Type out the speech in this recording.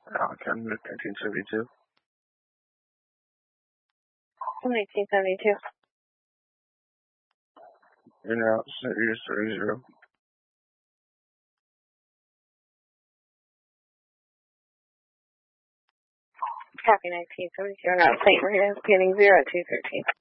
Okay, 1972. 1972. In route, Sirius 30. Copy 1972. Route St. Rita, getting 0213.